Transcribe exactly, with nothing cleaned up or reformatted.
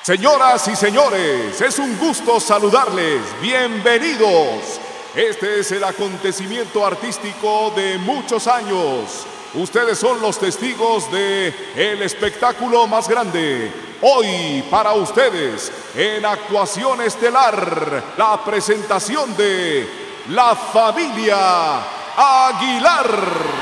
Señoras y señores, es un gusto saludarles. Bienvenidos. Este es el acontecimiento artístico de muchos años. Ustedes son los testigos de el espectáculo más grande. Hoy para ustedes, en actuación estelar, la presentación de La Familia Aguilar.